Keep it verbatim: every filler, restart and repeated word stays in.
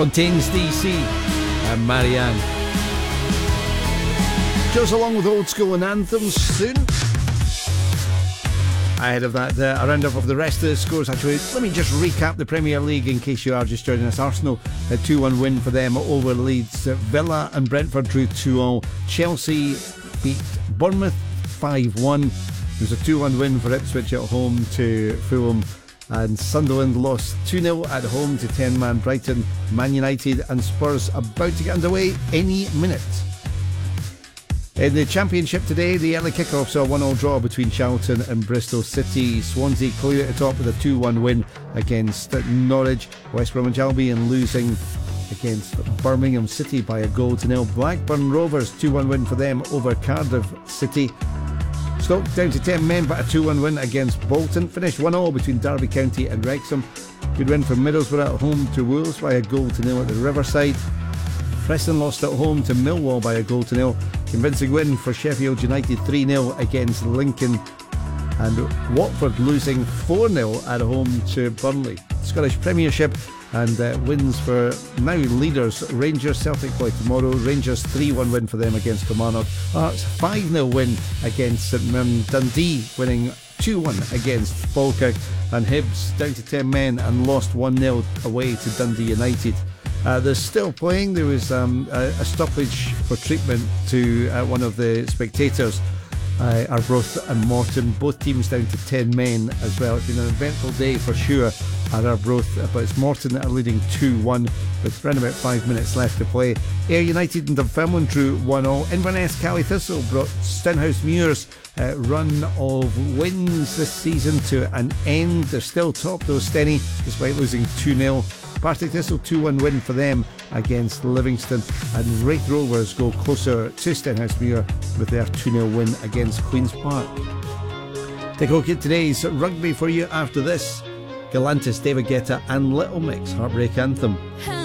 Fontaines D C and Marianne. Just along with old school and anthems soon. Ahead of that, uh, a roundup of the rest of the scores. Actually, let me just recap the Premier League in case you are just joining us. Arsenal, a two one win for them over Leeds. Villa and Brentford drew two all. Chelsea beat Bournemouth five one. There's a two one win for Ipswich at home to Fulham. And Sunderland lost two nil at home to ten-man Brighton. Man United and Spurs about to get underway any minute. In the Championship today, the early kick-off saw a one all draw between Charlton and Bristol City. Swansea clear at the top with a two one win against Norwich. West Bromwich Albion losing against Birmingham City by a goal to nil. Blackburn Rovers, two one win for them over Cardiff City. Stoke down to ten men, but a two one win against Bolton. Finished one all between Derby County and Wrexham. Good win for Middlesbrough at home to Wolves by a goal to nil at the Riverside. Preston lost at home to Millwall by a goal to nil. Convincing win for Sheffield United three nil against Lincoln. And Watford losing four nil at home to Burnley. Scottish Premiership and uh, wins for now leaders Rangers. Celtic play tomorrow. Rangers three one win for them against Kilmarnock. Hearts five nil win against St Mirren. Dundee winning two one against Falkirk. And Hibs down to ten men and lost one nil away to Dundee United. Uh, they're still playing. There was um, a, a stoppage for treatment to uh, one of the spectators, uh, Arbroath and Morton. Both teams down to ten men as well. It's been an eventful day for sure at Arbroath, but it's Morton that are leading two one with around about five minutes left to play. Ayr United and Dunfermline drew one all. Inverness Cally Thistle brought Stenhousemuir's uh, run of wins this season to an end. They're still top though, Stenny, despite losing two nil. Partick Thistle two one win for them against Livingston, and Wraith Rovers go closer to Stenhousemuir with their two nil win against Queen's Park. Take a look at today's rugby for you after this. Galantis, David Guetta and Little Mix, Heartbreak Anthem.